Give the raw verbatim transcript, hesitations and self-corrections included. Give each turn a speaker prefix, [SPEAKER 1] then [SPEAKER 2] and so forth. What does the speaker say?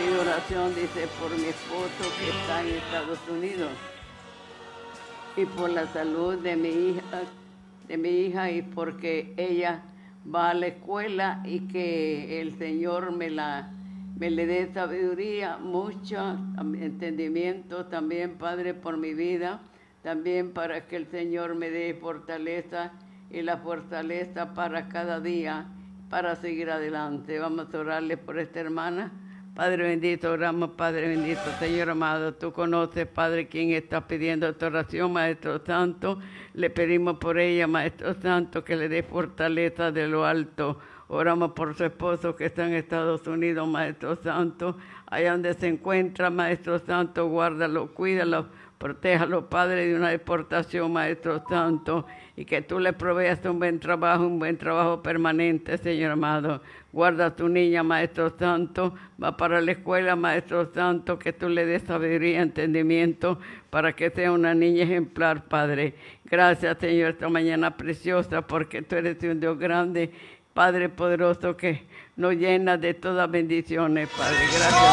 [SPEAKER 1] pido oración, dice, por mi esposo que está en Estados Unidos y por la salud de mi hija, de mi hija y porque ella va a la escuela y que el Señor me la me le dé sabiduría, mucho entendimiento también, Padre, por mi vida, también para que el Señor me dé fortaleza y la fortaleza para cada día, para seguir adelante. Vamos a orarle por esta hermana. Padre bendito, oramos, Padre bendito, Señor amado, tú conoces, Padre, quién está pidiendo esta oración, Maestro Santo. Le pedimos por ella, Maestro Santo, que le dé fortaleza de lo alto. Oramos por su esposo que está en Estados Unidos, Maestro Santo. Allá donde se encuentra, Maestro Santo, guárdalo, cuídalo, protéjalo, Padre, de una deportación, Maestro Santo. Y que tú le proveas un buen trabajo, un buen trabajo permanente, Señor amado. Guarda a tu niña, Maestro Santo. Va para la escuela, Maestro Santo, que tú le des sabiduría, entendimiento, para que sea una niña ejemplar, Padre. Gracias, Señor, esta mañana preciosa, porque tú eres un Dios grande, Padre poderoso, que nos llena de todas bendiciones, Padre. Gracias.